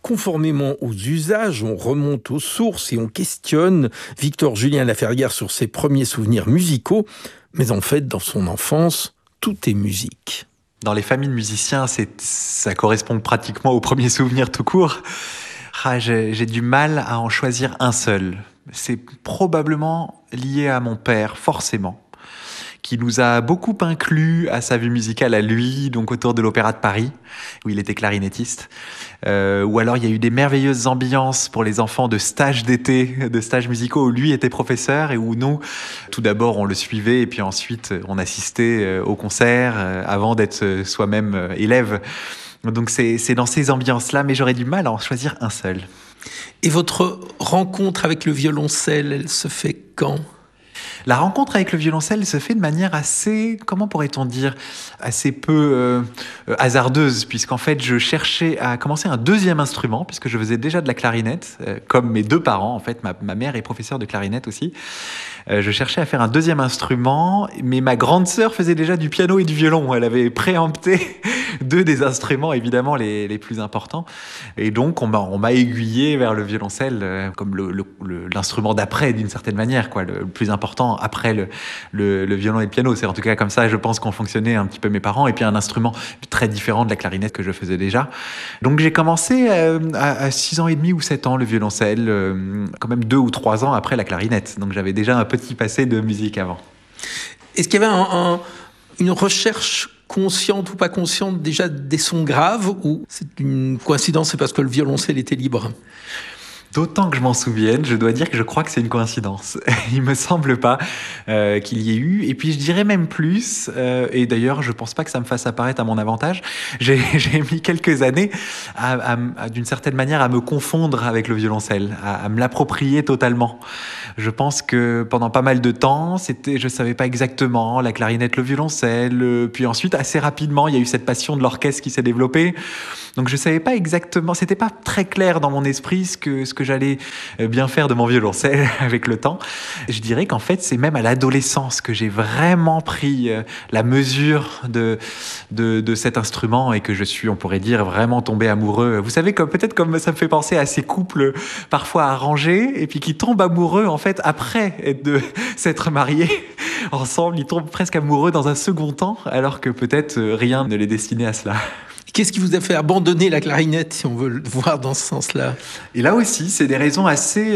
conformément aux usages, on remonte aux sources et on questionne Victor Julien Laferrière sur ses premiers souvenirs musicaux. Mais en fait, dans son enfance, tout est musique. Dans les familles de musiciens, ça correspond pratiquement aux premiers souvenirs tout court. J'ai du mal à en choisir un seul. C'est probablement lié à mon père, forcément, qui nous a beaucoup inclus à sa vie musicale à lui, donc autour de l'Opéra de Paris, où il était clarinettiste. Ou alors il y a eu des merveilleuses ambiances pour les enfants de stages d'été, de stages musicaux où lui était professeur et où nous, tout d'abord on le suivait et puis ensuite on assistait au concert avant d'être soi-même élève. Donc c'est dans ces ambiances-là, mais j'aurais du mal à en choisir un seul. Et votre rencontre avec le violoncelle, elle se fait quand ? La rencontre avec le violoncelle se fait de manière assez, comment pourrait-on dire, assez peu hasardeuse, puisqu'en fait je cherchais à commencer un deuxième instrument, puisque je faisais déjà de la clarinette, comme mes deux parents, en fait, ma mère est professeure de clarinette aussi. Je cherchais à faire un deuxième instrument, mais ma grande sœur faisait déjà du piano et du violon. Elle avait préempté deux des instruments, évidemment, les plus importants. Et donc, on m'a aiguillé vers le violoncelle comme l'instrument d'après, d'une certaine manière, quoi, le plus important après le violon et le piano. C'est en tout cas comme ça, je pense, qu'ont fonctionné un petit peu mes parents. Et puis, un instrument très différent de la clarinette que je faisais déjà. Donc, j'ai commencé à 6 ans et demi ou 7 ans, le violoncelle, quand même 2 ou 3 ans après la clarinette. Donc, j'avais déjà un petit passé de musique avant. Est-ce qu'il y avait une recherche consciente ou pas consciente déjà des sons graves, ou c'est une coïncidence, c'est parce que le violoncelle était libre ? D'autant que je m'en souvienne, je dois dire que je crois que c'est une coïncidence. Il me semble pas qu'il y ait eu. Et puis je dirais même plus, et d'ailleurs je pense pas que ça me fasse apparaître à mon avantage, j'ai mis quelques années d'une certaine manière à me confondre avec le violoncelle, à me l'approprier totalement. Je pense que pendant pas mal de temps, je savais pas exactement la clarinette, le violoncelle, puis ensuite assez rapidement il y a eu cette passion de l'orchestre qui s'est développée. Donc je savais pas exactement, c'était pas très clair dans mon esprit ce que j'allais bien faire de mon violoncelle avec le temps. Je dirais qu'en fait, c'est même à l'adolescence que j'ai vraiment pris la mesure de cet instrument et que je suis, on pourrait dire, vraiment tombé amoureux. Vous savez, peut-être comme ça me fait penser à ces couples parfois arrangés et puis qui tombent amoureux en fait après s'être mariés ensemble. Ils tombent presque amoureux dans un second temps alors que peut-être rien ne les destinait à cela. Qu'est-ce qui vous a fait abandonner la clarinette, si on veut le voir dans ce sens-là ? Et là aussi, c'est des raisons assez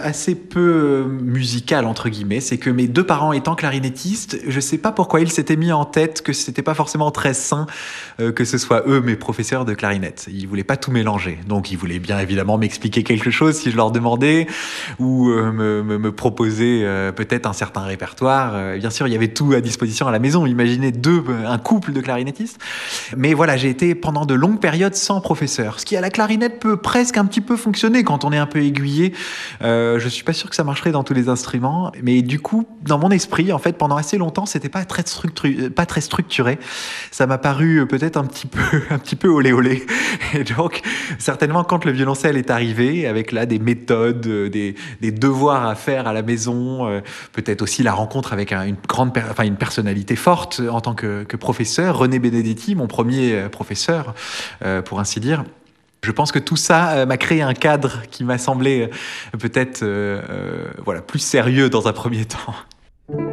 peu musicales, entre guillemets. C'est que mes deux parents étant clarinettistes, je sais pas pourquoi ils s'étaient mis en tête que c'était pas forcément très sain que ce soit eux, mes professeurs de clarinette. Ils voulaient pas tout mélanger. Donc, ils voulaient bien évidemment m'expliquer quelque chose si je leur demandais ou me proposer peut-être un certain répertoire. Bien sûr, il y avait tout à disposition à la maison. Imaginez un couple de clarinettistes. Mais voilà, j'ai été pendant de longues périodes sans professeur. Ce qui à la clarinette peut presque un petit peu fonctionner quand on est un peu aiguillé. Je suis pas sûr que ça marcherait dans tous les instruments, mais du coup, dans mon esprit, en fait, pendant assez longtemps, c'était pas très structuré. Ça m'a paru peut-être un petit peu olé olé. Et donc, certainement, quand le violoncelle est arrivé, avec là des méthodes, des devoirs à faire à la maison, peut-être aussi la rencontre avec une personnalité forte en tant que professeur, René Benedetti, mon premier professeur, pour ainsi dire. Je pense que tout ça m'a créé un cadre qui m'a semblé peut-être plus sérieux dans un premier temps.